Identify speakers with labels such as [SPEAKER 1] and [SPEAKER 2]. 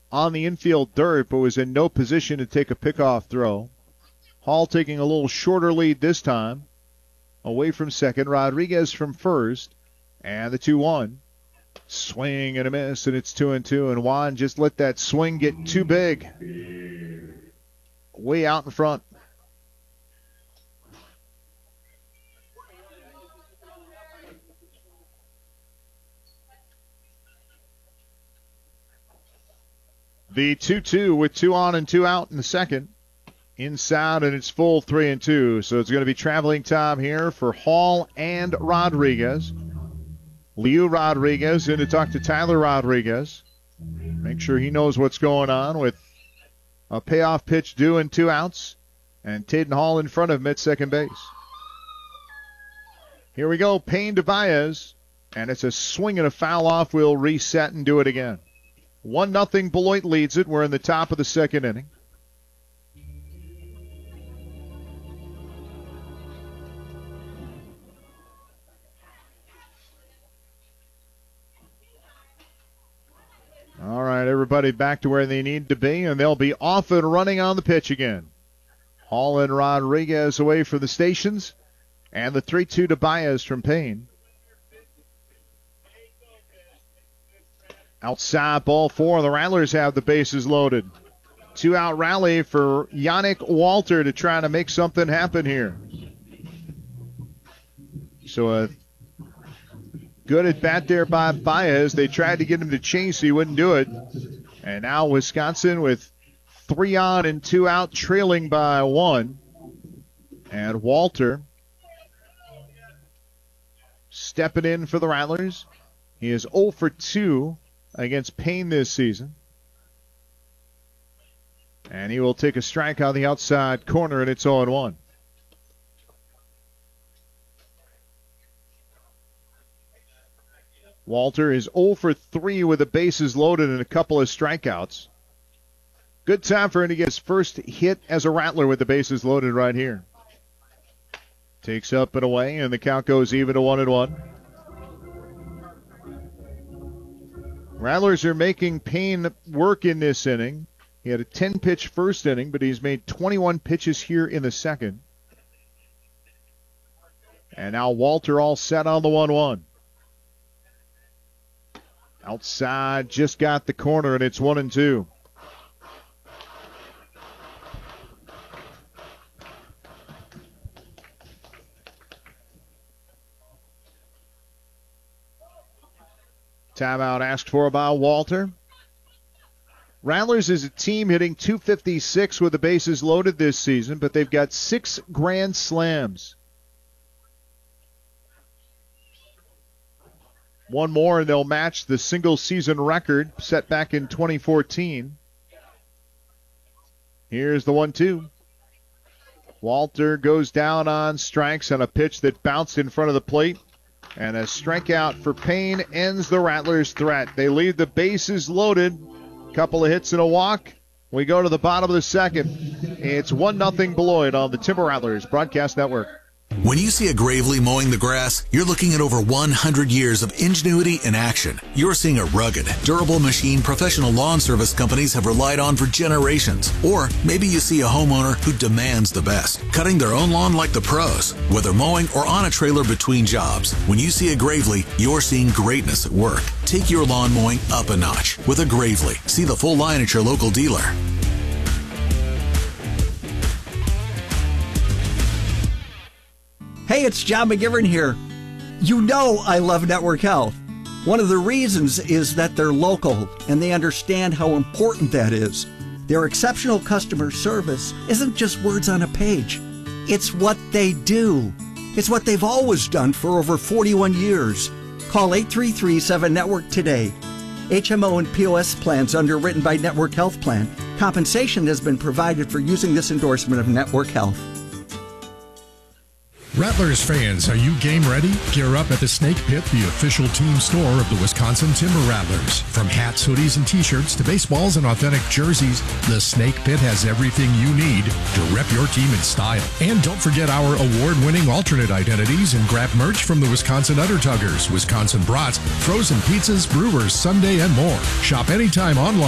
[SPEAKER 1] on the infield dirt, but was in no position to take a pickoff throw. Hall taking a little shorter lead this time. Away from second, Rodriguez from first, and the 2-1. Swing and a miss, and it's 2-2, and Juan just let that swing get too big. Way out in front. The 2-2 with 2 on and 2 out in the second. Inside, and it's full 3-2. So it's going to be traveling time here for Hall and Rodriguez. Leo Rodriguez in to talk to Tyler Rodriguez. Make sure he knows what's going on with a payoff pitch due and 2 outs. And Tayden Hall in front of him at second base. Here we go, Payne to Baez. And it's a swing and a foul off. We'll reset and do it again. 1-0 Beloit leads it. We're in the top of the second inning. All right, everybody back to where they need to be, and they'll be off and running on the pitch again. Hall and Rodriguez away from the stations, and the 3-2 to Baez from Payne. Outside, ball 4. The Rattlers have the bases loaded. 2-out rally for Yannick Walter to try to make something happen here. So a good at bat there by Baez. They tried to get him to chase, so he wouldn't do it. And now Wisconsin with 3 on and 2 out, trailing by 1. And Walter stepping in for the Rattlers. He is 0 for 2 against Payne this season. And he will take a strike on the outside corner, and it's 0-1. Walter is 0 for 3 with the bases loaded and a couple of strikeouts. Good time for him to get his first hit as a Rattler with the bases loaded right here. Takes up and away, and the count goes even to 1-1. Rattlers are making Payne work in this inning. He had a 10-pitch first inning, but he's made 21 pitches here in the second. And now Walter all set on the 1-1. Outside, just got the corner, and it's 1-2. Timeout asked for by Walter. Rattlers is a team hitting .256 with the bases loaded this season, but they've got 6 grand slams. One more and they'll match the single-season record set back in 2014. Here's the 1-2. Walter goes down on strikes on a pitch that bounced in front of the plate. And a strikeout for Payne ends the Rattlers' threat. They leave the bases loaded. Couple of hits and a walk. We go to the bottom of the second. It's 1-0 Beloit on the Timber Rattlers Broadcast Network.
[SPEAKER 2] When you see a Gravely mowing the grass, you're looking at over 100 years of ingenuity in action. You're seeing a rugged, durable machine professional lawn service companies have relied on for generations. Or maybe you see a homeowner who demands the best, cutting their own lawn like the pros, whether mowing or on a trailer between jobs. When you see a Gravely, you're seeing greatness at work. Take your lawn mowing up a notch with a Gravely. See the full line at your local dealer.
[SPEAKER 3] Hey, it's John McGivern here. You know I love Network Health. One of the reasons is that they're local and they understand how important that is. Their exceptional customer service isn't just words on a page. It's what they do. It's what they've always done for over 41 years. Call 833-7-NETWORK today. HMO and POS plans underwritten by Network Health Plan. Compensation has been provided for using this endorsement of Network Health.
[SPEAKER 4] Rattlers fans, are you game ready? Gear up at the Snake Pit, the official team store of the Wisconsin Timber Rattlers. From hats, hoodies, and t-shirts to baseballs and authentic jerseys, the Snake Pit has everything you need to rep your team in style. And don't forget our award-winning alternate identities and grab merch from the Wisconsin Undertuggers, Wisconsin Brats, frozen pizzas, brewers, Sunday, and more. Shop anytime online